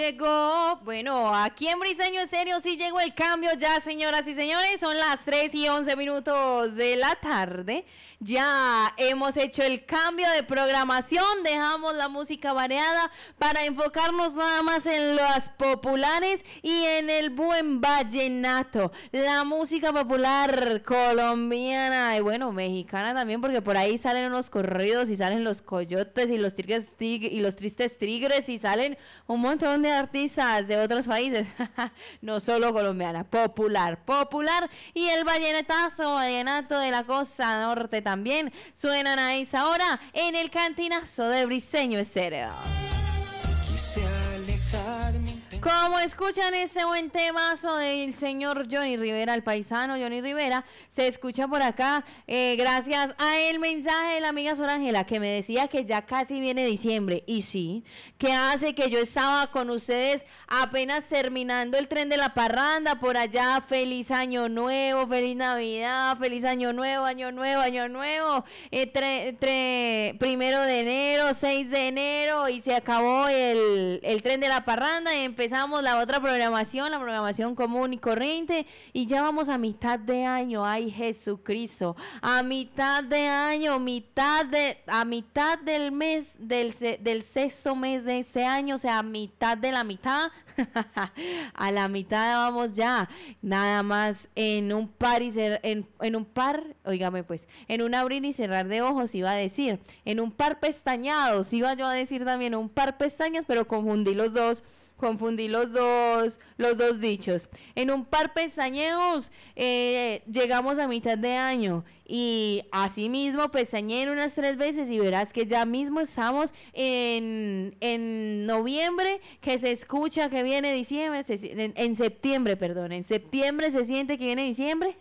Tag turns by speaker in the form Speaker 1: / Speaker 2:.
Speaker 1: Llegó, bueno, aquí en Briseño en serio sí llegó el cambio ya, señoras y señores, son las 3:11 de la tarde, ya hemos hecho el cambio de programación, dejamos la música variada para enfocarnos nada más en las populares y en el buen vallenato, la música popular colombiana y bueno, mexicana también, porque por ahí salen unos corridos y salen los coyotes y los tristes tigres y salen un montón de artistas de otros países, no solo colombiana, popular, y el vallenato de la costa norte también suenan a esa hora en el cantinazo de Briseño Estéreo.
Speaker 2: Quise alejarme.
Speaker 1: Como escuchan ese buen temazo del señor Johnny Rivera, el paisano Johnny Rivera, se escucha por acá gracias a el mensaje de la amiga Sor Ángela que me decía que ya casi viene diciembre. Y sí, que hace que yo estaba con ustedes apenas terminando el tren de la parranda por allá. Feliz año nuevo, feliz Navidad, feliz año nuevo, año nuevo. 1 de enero, 6 de enero y se acabó el tren de la parranda y empezamos la otra programación, la programación común y corriente y ya vamos a mitad de año. Ay, Jesucristo, a mitad de año, a mitad del mes, del sexto mes de ese año, o sea, a mitad de la mitad, a la mitad vamos ya, nada más en un par en un abrir y cerrar de ojos iba a decir, en un par pestañados, iba yo a decir también un par pestañas, pero confundí los dos dichos. En un par pestañeos llegamos a mitad de año y así mismo pestañeé unas 3 veces y verás que ya mismo estamos en noviembre, que se escucha que viene diciembre, en septiembre se siente que viene diciembre.